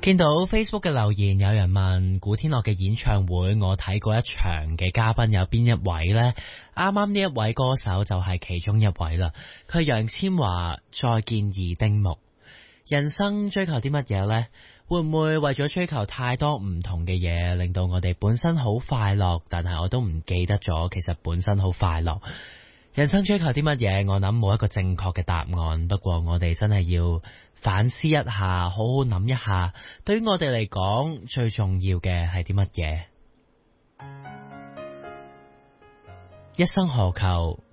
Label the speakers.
Speaker 1: 見到 Facebook 嘅留言，有人問古天樂嘅演唱會，我睇過一場嘅嘉賓有邊一位呢？啱啱呢一位歌手就係其中一位啦。佢係楊千嬅，再見二丁目。人生追求啲乜嘢呢？會唔會為咗追求太多唔同嘅嘢，令到我哋本身好快樂，但係我都唔記得咗，其實本身好快樂。人生追求啲乜嘢？我諗冇一個正確嘅答案，不過我哋真係要反思一下，好好諗一下，對於我哋嚟講最重要嘅係啲乜嘢？一生何求？